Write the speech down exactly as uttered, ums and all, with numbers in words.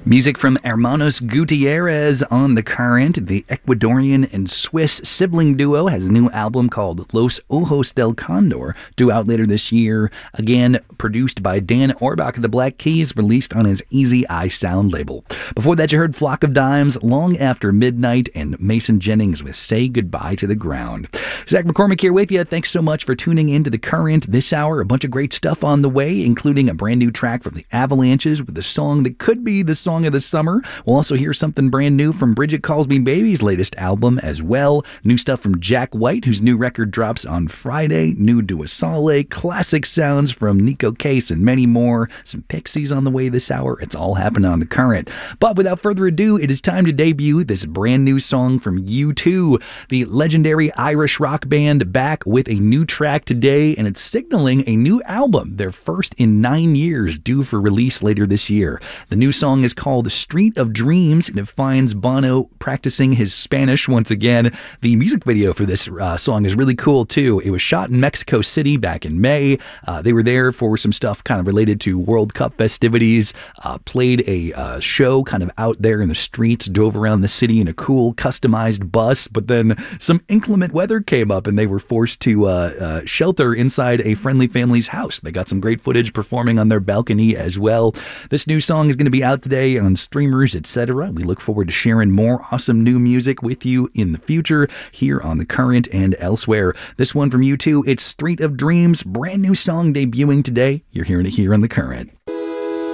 Music from Hermanos Gutierrez on The Current. The Ecuadorian and Swiss sibling duo has a new album called Los Ojos del Condor, due out later this year. Again, produced by Dan Orbach of the Black Keys, released on his Easy Eye Sound label. Before that, you heard Flock of Dimes, Long After Midnight, and Mason Jennings with Say Goodbye to the Ground. Zach McCormick here with you. Thanks so much for tuning in to The Current this hour. A bunch of great stuff on the way, including a brand new track from the Avalanches with a song that could be the song of the summer. We'll also hear something brand new from Bridget Calls Me Baby's latest album as well. New stuff from Jack White, whose new record drops on Friday. New Duasale, classic sounds from Nico Case, and many more. Some Pixies on the way this hour. It's all happening on The Current. But without further ado, it is time to debut this brand new song from U two, the legendary Irish rock band, back with a new track today, and it's signaling a new album, their first in nine years, due for release later this year. The new song is called Street of Dreams, and it finds Bono practicing his Spanish once again. The music video for this uh, song is really cool too. It was shot in Mexico City back in May. Uh, they were there for some stuff kind of related to World Cup festivities, uh, played a uh, show kind of out there in the streets, drove around the city in a cool customized bus, but then some inclement weather came up and they were forced to uh, uh, shelter inside a friendly family's house. They got some great footage performing on their balcony as well. This new song is going to be out today on streamers, et cetera. We look forward to sharing more awesome new music with you in the future here on The Current and elsewhere. This one from U two, it's Street of Dreams, brand new song debuting today. You're hearing it here on The Current.